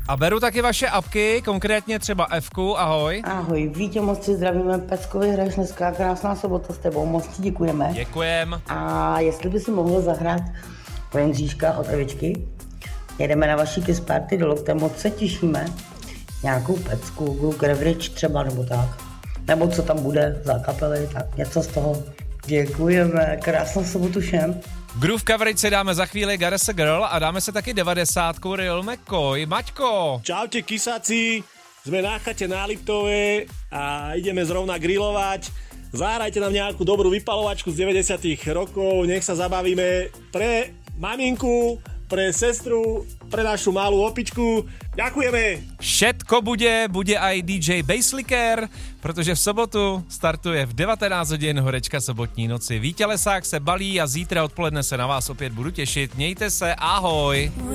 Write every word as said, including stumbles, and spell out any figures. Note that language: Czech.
A beru taky vaše apky, konkrétně třeba Fku, ahoj. Ahoj, Vítě, moc si zdravíme, Peckovi hraješ dneska, krásná sobota s tebou, moc ti děkujeme. Děkujem. A jestli by si mohl zahrát pro Jindříška od Evičky, jedeme na vaší Kiss Party do Lokte, moc se těšíme. Nějakou pecku, Gluk Average třeba, nebo tak. Nebo co tam bude za kapely, tak něco z toho. Děkujeme, krásnou sobotu všem. Groove Coverage si dáme za chvíli God is a Girl a dáme se taky devadesátku Real McCoy. Maťko! Čaute kysáci, sme na chate na Liptove a ideme zrovna grilovať. Zahrajte nám nejakú dobrú vypalovačku z deväťdesiatych rokov, nech sa zabavíme pre maminku, pre sestru, pre našu malú opičku. Ďakujeme! Všetko bude, bude aj dý džej Basslicker, protože v sobotu startuje v devatenáct hodin horečka sobotní noci. Vítě Lesák se balí a zítra odpoledne se na vás opět budu těšit. Mějte se, ahoj!